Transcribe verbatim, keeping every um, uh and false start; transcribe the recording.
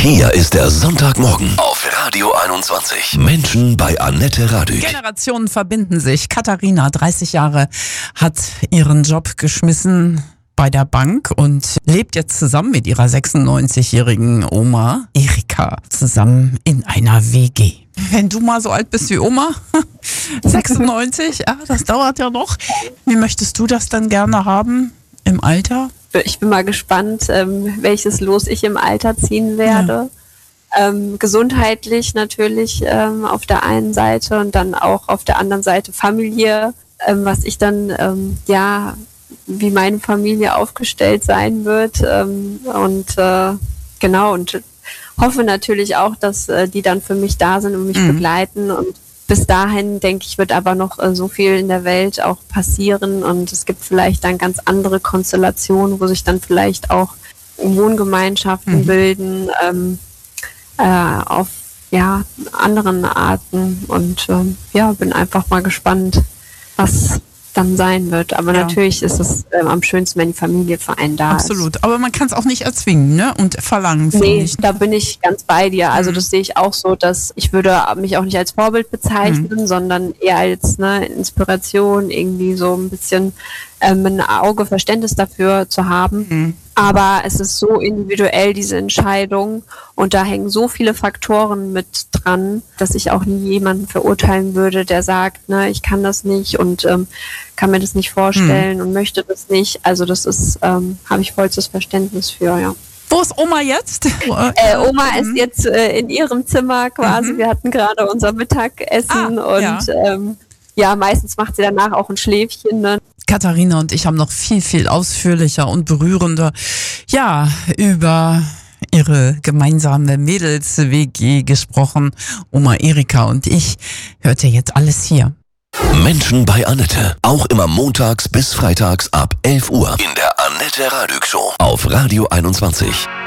Hier ist der Sonntagmorgen auf Radio einundzwanzig. Menschen bei Annette Radück. Generationen verbinden sich. Katharina, dreißig Jahre, hat ihren Job geschmissen bei der Bank und lebt jetzt zusammen mit ihrer sechsundneunzigjährigen Oma Erika zusammen in einer W G. Wenn du mal so alt bist wie Oma, sechsundneunzig, ja, das dauert ja noch. Wie möchtest du das dann gerne haben im Alter? Ich bin mal gespannt, ähm, welches Los ich im Alter ziehen werde. Ja. Ähm, gesundheitlich natürlich ähm, auf der einen Seite und dann auch auf der anderen Seite Familie, ähm, was ich dann, ähm, ja, wie meine Familie aufgestellt sein wird. Ähm, und äh, genau, und hoffe natürlich auch, dass äh, die dann für mich da sind und mich mhm. begleiten. Und bis dahin, denke ich, wird aber noch äh, so viel in der Welt auch passieren und es gibt vielleicht dann ganz andere Konstellationen, wo sich dann vielleicht auch Wohngemeinschaften mhm. bilden, ähm, äh, auf ja, anderen Arten und ähm, ja, bin einfach mal gespannt, was dann sein wird. Aber ja. natürlich ist es ähm, am schönsten, wenn die Familie für einen da Absolut. ist. Absolut. Aber man kann es auch nicht erzwingen, ne? Und verlangen. Nee, ich. da bin ich ganz bei dir. Also mhm. das sehe ich auch so, dass ich würde mich auch nicht als Vorbild bezeichnen, mhm. sondern eher als ne, Inspiration, irgendwie so ein bisschen ähm, ein Auge, Verständnis dafür zu haben. Mhm. Aber es ist so individuell, diese Entscheidung. Und da hängen so viele Faktoren mit dran, dass ich auch nie jemanden verurteilen würde, der sagt, ne, ich kann das nicht und ähm, kann mir das nicht vorstellen hm. und möchte das nicht. Also das ist, ähm, habe ich vollstes Verständnis für, ja. Wo ist Oma jetzt? Äh, Oma mhm. ist jetzt äh, in ihrem Zimmer quasi. Mhm. Wir hatten gerade unser Mittagessen ah, und ja. Ähm, ja, meistens macht sie danach auch ein Schläfchen, ne? Katharina und ich haben noch viel, viel ausführlicher und berührender, ja, über ihre gemeinsame Mädels-W G gesprochen. Oma Erika und ich. Hört ihr jetzt alles hier. Menschen bei Annette. Auch immer montags bis freitags ab elf Uhr in der Annette Radück Show auf Radio einundzwanzig.